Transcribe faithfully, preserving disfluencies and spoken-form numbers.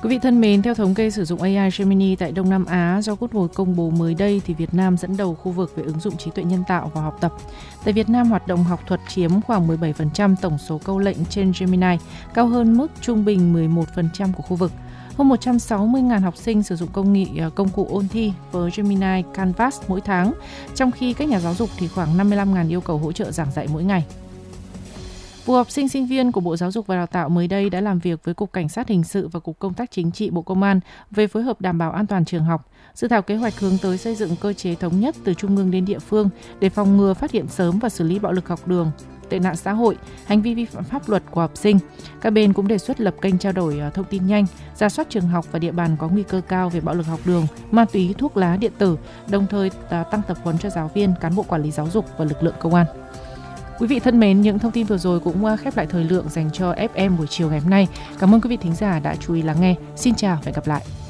Quý vị thân mến, theo thống kê sử dụng a i Gemini tại Đông Nam Á do Google công bố mới đây thì Việt Nam dẫn đầu khu vực về ứng dụng trí tuệ nhân tạo vào học tập. Tại Việt Nam, hoạt động học thuật chiếm khoảng mười bảy phần trăm tổng số câu lệnh trên Gemini, cao hơn mức trung bình mười một phần trăm của khu vực. Hơn một trăm sáu mươi nghìn học sinh sử dụng công nghệ công cụ ôn thi với Gemini Canvas mỗi tháng, trong khi các nhà giáo dục thì khoảng năm mươi lăm nghìn yêu cầu hỗ trợ giảng dạy mỗi ngày. Vụ học sinh sinh viên của Bộ Giáo dục và Đào tạo mới đây đã làm việc với Cục Cảnh sát Hình sự và Cục Công tác Chính trị Bộ Công an về phối hợp đảm bảo an toàn trường học. Dự thảo kế hoạch hướng tới xây dựng cơ chế thống nhất từ trung ương đến địa phương để phòng ngừa, phát hiện sớm và xử lý bạo lực học đường, tệ nạn xã hội, hành vi vi phạm pháp luật của học sinh. Các bên cũng đề xuất lập kênh trao đổi thông tin nhanh, rà soát trường học và địa bàn có nguy cơ cao về bạo lực học đường, ma túy, thuốc lá điện tử, đồng thời tăng tập huấn cho giáo viên, cán bộ quản lý giáo dục và lực lượng công an. Quý vị thân mến, những thông tin vừa rồi cũng khép lại thời lượng dành cho ép em buổi chiều ngày hôm nay. Cảm ơn quý vị thính giả đã chú ý lắng nghe. Xin chào và hẹn gặp lại.